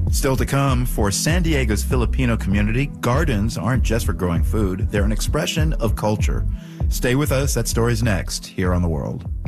Still to come, for San Diego's Filipino community, gardens aren't just for growing food, they're an expression of culture. Stay with us. That story's next here on The World.